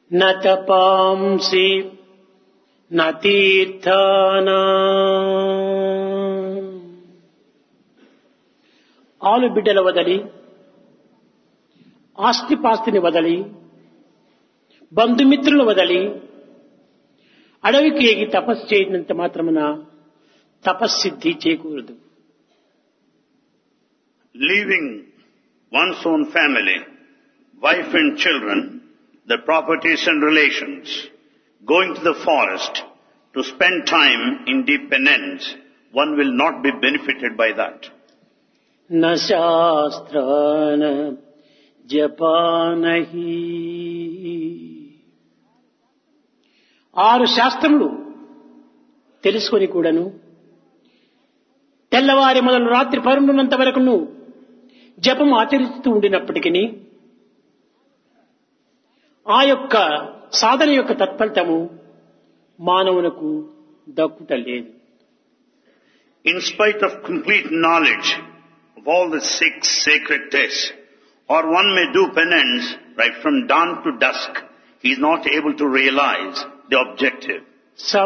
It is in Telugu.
న తపాంసి న తీర్థానా. ఆలు బిడ్డల వదలి, ఆస్తిపాస్తిని వదలి, బంధుమిత్రులు వదలి అడవికి ఎగి తపస్సు చేయనంత మాత్రమున తపస్సిద్ధి చేకూరదు. Leaving one's own family, wife and children, the properties and relations, going to the forest to spend time in deep penance, one will not be benefited by that. న శాస్త్రాన జపానహి. 6 శాస్త్రములు తెలుసుకొని కూడాను తెల్లవారి మొదలు రాత్రి పరుండున్నంత వరకును జపం ఆచరిస్తూ ఉండినప్పటికీ ఆ యొక్క సాధన యొక్క తత్ఫలితము మానవునకు దక్కుట లేదు. In spite of complete knowledge of all the 6 sacred texts, or one may do penance right from dawn to dusk, he is not able to realize the objective.